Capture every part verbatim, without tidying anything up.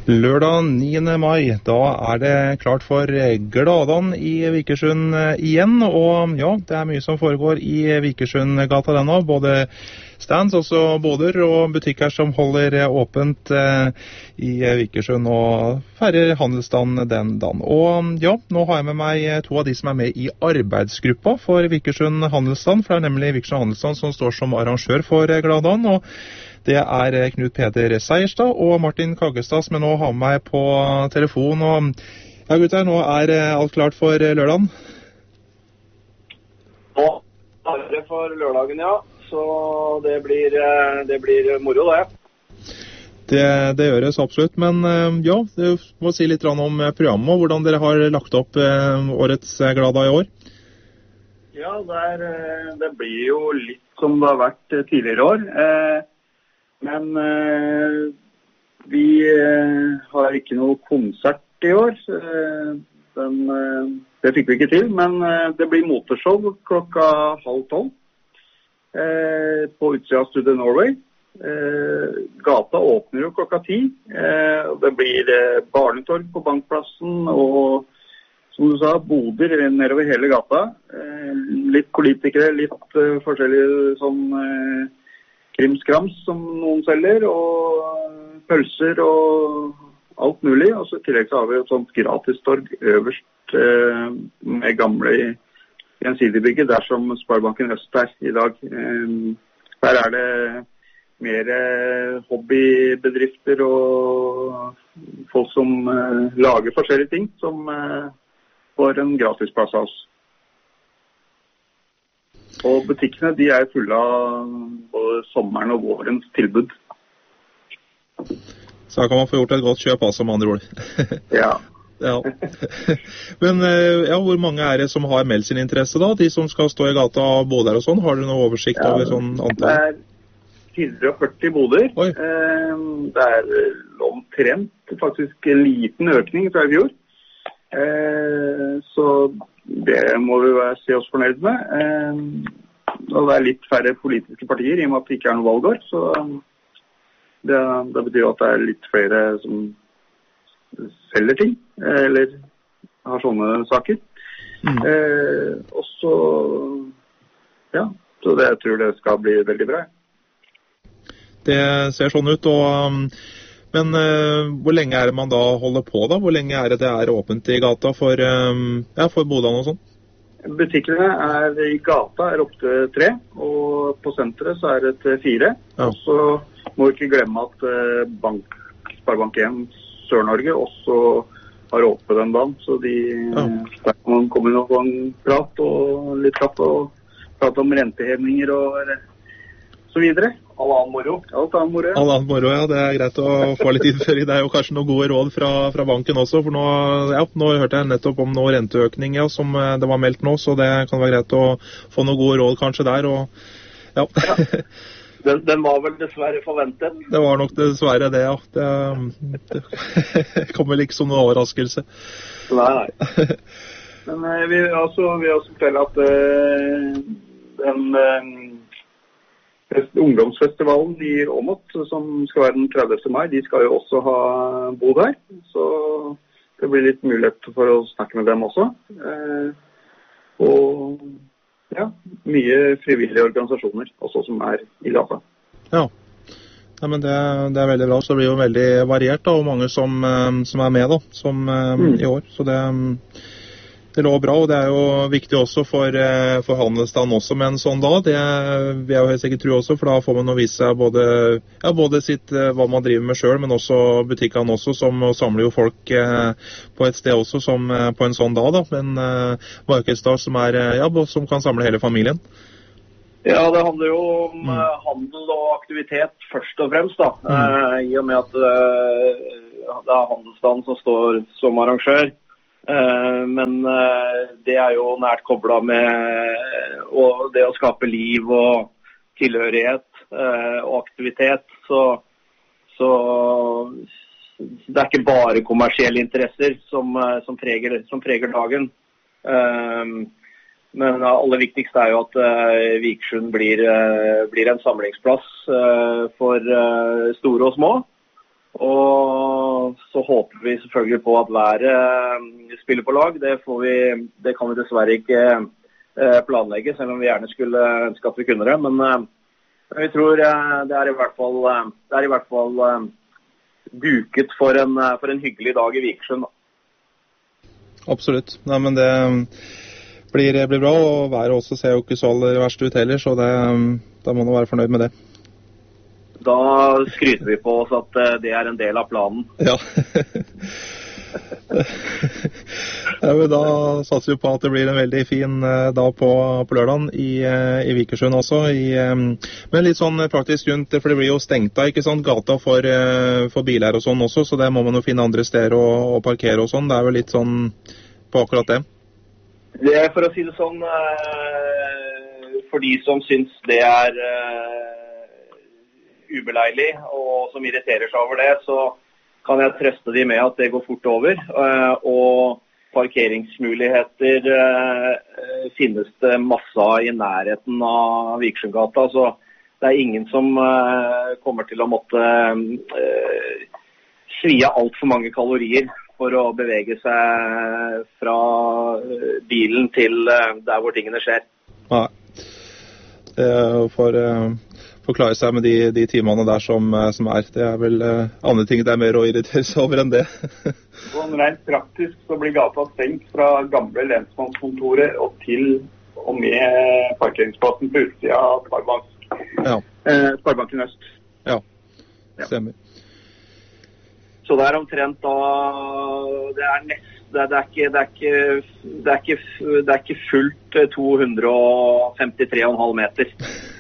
Lørdag niende mai, da er det klart for Gladan i Vikersund igjen, og ja, det er mye som foregår i Vikersundgata den nå, både stands, også boder og butikker som holder åpent eh, i Vikersund og færre handelsstand den dagen. Og ja, nå har jeg med meg to av de som er med i arbeidsgruppa for Vikersund handelsstand, for det er nemlig Vikersund handelsstand som står som arrangør for Gladan, og det er Knut Peder Seierstad og Martin Kaggestad som jeg nå har med meg på telefon. Og ja, gutter, nå er alt klart for lørdagen? Nå er det for lørdagen, ja. Så det blir, det blir moro, det. Det, det gjøres absolutt. Men ja, du må si litt om programmet og hvordan dere har lagt opp årets Glada i år. Ja, det, er, det blir jo litt som det har vært tidligere år. Eh, Men eh, vi eh, har ikke noe konsert i år. Eh, den, eh, det fikk vi ikke til, men eh, det blir motorshow klokka halv tolv eh, på utsida av Studio Norway. Eh, gata åpner jo klokka ti. Eh, det blir eh, barnetorg på Bankplassen og, som du sa, boder nedover hele gata. Eh, litt politikere, litt eh, forskjellige sånn... Eh, krimskrams som noen selger, og pølser og alt mulig. Og så i tillegg så har vi et sånt gratistorg øverst eh, med gamle gjensidigbygget, der som Sparebanken Øst er i dag. Eh, der er det mer hobbybedrifter og folk som eh, lager forskjellige ting, som eh, får en gratisplass av oss. Og butikkene, de er fulle av både sommeren og vårens tilbud. Så her kan man få gjort et godt kjøp, altså, med andre ord. Ja. Ja. Men ja, hvor mange er det som har meldt sin interesse da? De som skal stå i gata og bo der og sånn, har du noe oversikt ja, over sånn antall? Det er fire hundre og førti boder. Oi. Det er omtrent faktisk en liten økning fra i fjor. Så det må vi se oss fornøyd med. Og det er litt færre politiske partier, i og med at det ikke er noe valgår. Så det, det betyr at det er litt flere som selger ting, eller har sånne saker. Mm. Eh, og så, ja, så det, jeg tror det skal bli veldig bra. Det ser sånn ut, og... Men uh, hvor lenge er det man da holder på da? Hvor lenge er det det er åpent i gata for, um, ja, for bodene og sånn? Butikkene er i gata er opp til tre, og på senteret så er det til fire. Ja. Og så må vi ikke glemme at uh, bank, Sparebank en Sør-Norge også har åpnet den dagen, så de, ja. Der kan man komme inn og få en prat og litt katt og prate om rentehevninger og så videre. All annen moro. Alt annen moro, ja. All annen moro, ja. Det er greit å få litt innføring. Det er jo kanskje noen gode råd fra, fra banken også, for nå, ja, nå hørte jeg nettopp om noe renteøkning, ja, som det var meldt nå, så det kan være greit å få noen gode råd kanskje der, og ja. Ja. Den, den var vel dessverre forventet. Det var nok dessverre det, ja. Det, det kommer ikke som noen overraskelse. Nei, nei. Men eh, vi vil også, vi også fortelle at eh, den... Eh, ungdomsfestivalen i Åmot, som skal være den tredivte mai, de skal jo også ha bo der, så det blir litt mulighet for å snakke med dem også. Eh, og ja, mye frivillige organisasjoner også som er i gata. Ja, ja men det, det er veldig bra, så det blir jo veldig variert da, og mange som, som er med da, som mm. i år, så det... Det lå bra, og det er jo viktig også for, for handelsstanden også med en sånn da. Det vil jeg jo helt sikkert tro også, for da får man å vise seg både, ja, både sitt, hva man driver med selv, men også butikkene også, som samler jo folk eh, på et sted også, som eh, på en sånn dag da. Men eh, markedsdag som, er, ja, som kan samle hele familien. Ja, det handler jo om mm. handel og aktivitet først og fremst da. Mm. Eh, I og med at eh, det er handelsstanden som står som arrangør. Uh, men uh, det er jo nært koblet med og det å skape liv og tilhørighet uh, og aktivitet, så, så det er ikke bare kommersielle interesser som, uh, som, preger, som preger dagen. Uh, men det aller viktigste er jo at uh, Vikersund blir, uh, blir en samlingsplass uh, for uh, store og små. Og så håper vi selvfølgelig på at været spiller på lag. Det, får vi, det kan vi dessverre ikke planlegge, selv om vi gjerne skulle ønske at vi kunne det. Men vi tror det er i hvert fall, det er i hvert fall duket for en, for en hyggelig dag i Vikersund. Absolutt. Nei, men det blir, blir bra, og været også ser jo ikke så aller verst ut heller, så det, da må man være fornøyd med det. Da skryter vi på oss at det er en del av planen. Ja. Ja, men da satser vi på at det blir en veldig fin dag på, på lørdagen i, i Vikersund også. I, men litt sånn praktisk rundt, for det blir jo stengt da, ikke sant, gata for, for biler og sånn også, så det må man jo finne andre steder å, å parkere og sånn. Det er jo litt sånn på akkurat det. Det er for å si det sånn, for de som syns det er ubeleilig og som irriterer seg over det, så kan jeg trøste de med at det går fort over. Og parkeringsmuligheter finnes det masse av i nærheten av Vikersundgata, så det er ingen som kommer til å måtte svie alt for mange kalorier for å bevege seg fra bilen til der hvor tingene skjer. Nei, det er for forklare seg med de, de timene der som, som er. Det er vel uh, andre ting det er mer å irritere seg over enn det. Sånn rent praktisk så blir gata stengt fra gamle lensmannskontoret og til og med parkeringsplassen på utsida av Sparebank. Ja. Eh, Sparebanken Øst. Ja, stemmer. Ja. Så det er omtrent da, det er nest, det, det, er ikke, det, er ikke, det, er ikke, det er ikke fullt to hundre femtitre komma fem meter.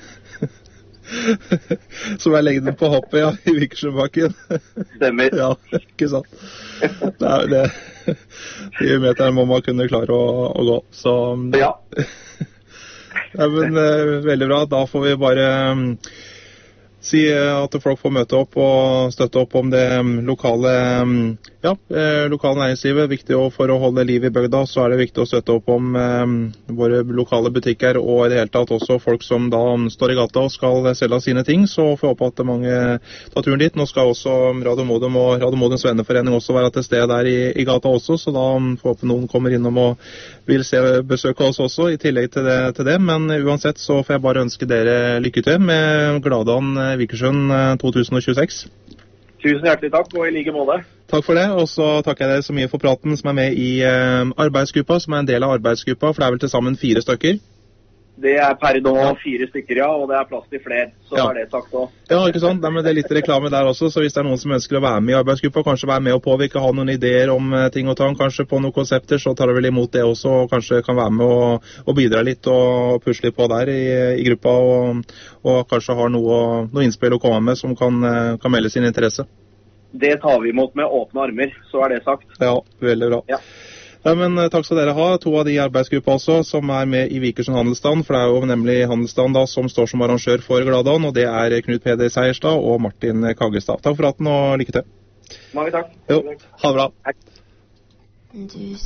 Som er lengden på hoppet, ja, i Vikersundbakken. Stemmer. Ja, ikke sant. Det er det. De meterne må man kunne klare å, å gå. Så, ja. Ja, men veldig bra. Da får vi bare um, si at folk får møte opp og støtte opp om det lokale, ja, lokale næringslivet. Viktig for å holde liv i bygda, så er det viktig å støtte opp om um, våre lokale butikker, og i det hele tatt også folk som da står i gata og skal selge sine ting. Så får jeg håpe at mange tar turen dit. Nå skal også Radio Modum og Radio Modums venneforening også være til stede der i, i gata også, så da får jeg håpe noen kommer innom og vil se, besøke oss også i tillegg til det, til det. Men uansett så får jeg bare ønske dere lykke til med Gladan Vikersund to tusen tjueseks. Tusen hjertelig takk, og i like måte. Takk for det, og så takker jeg dere så mye for praten som er med i eh, arbeidsgruppa, som er en del av arbeidsgruppa, for det er vel til sammen fire stykker? Det er per nå fire stykker, ja, og det er plass til flere, så ja. Er det sagt også. Ja, ikke sant? Det er litt reklame der også, så hvis det er noen som ønsker å være med i arbeidsgruppa, kanskje være med og påvirke, ha noen ideer om ting og tang, kanskje på noen konsepter, så tar det vel imot det også, og kanskje kan være med og, og bidra litt og pusle litt på der i, i gruppa, og, og kanskje har noe, noe innspill å komme med som kan, kan melde sin interesse. Det tar vi imot med åpne armer, så er det sagt. Ja, veldig bra. Ja. Ja, men takk skal dere ha. To av de arbeidsgruppa også som er med i Vikersund Handelsstand, for det er jo nemlig Handelsstand da som står som arrangør for Gladan, og det er Knut Peder Seierstad og Martin Kaggestad. Takk for praten og lykke til. Mange takk. Jo, ha det bra. Hei. Du